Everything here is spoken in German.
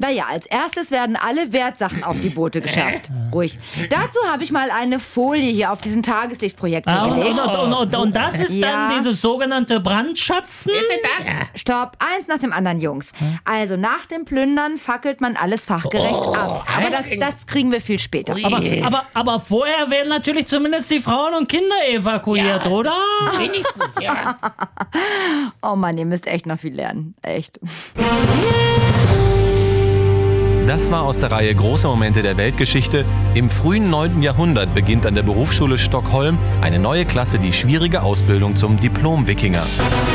Naja, als erstes werden alle Wertsachen auf die Boote geschafft. Ruhig. Dazu habe ich mal eine Folie hier auf diesen Tageslichtprojektor gelegt. Und das ist dann dieses sogenannte Brandschatzen? Ist das? Stopp, eins nach dem anderen, Jungs. Also nach dem Plündern fackelt man alles fachgerecht ab. Aber das kriegen wir viel später. Aber vorher werden natürlich zumindest die Frauen und Kinder evakuiert, oder? Wenigstens, ja. Oh Mann, ihr müsst echt noch viel lernen. Echt. Das war aus der Reihe Große Momente der Weltgeschichte. Im frühen 9. Jahrhundert beginnt an der Berufsschule Stockholm eine neue Klasse die schwierige Ausbildung zum Diplom-Wikinger.